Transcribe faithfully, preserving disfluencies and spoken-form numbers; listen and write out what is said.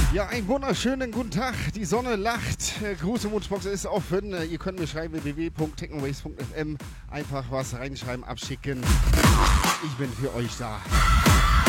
Ja, einen wunderschönen guten Tag. Die Sonne lacht. Äh, Gruß und Wunschbox ist offen. Äh, ihr könnt mir schreiben w w w punkt technowaves punkt f m. Einfach was reinschreiben, abschicken. Ich bin für euch da.